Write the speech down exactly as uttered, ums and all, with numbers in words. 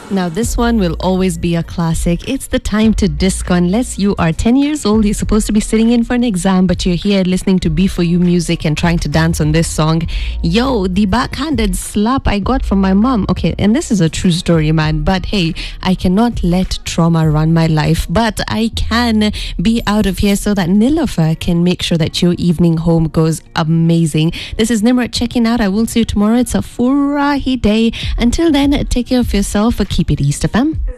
Now, this one will always be a classic. It's the time to disco. Unless you are ten years old, you're supposed to be sitting in for an exam, but you're here listening to B four U music and trying to dance on this song. Yo, the backhanded slap I got from my mom. Okay, and this is a true story, man. But hey, I cannot let trauma run my life. But I can be out of here so that Nilofer can make sure that your evening home goes amazing. This is Nimrat checking out. I will see you tomorrow. It's a Furahi day. Until then, take care of yourself. Keep it East F M.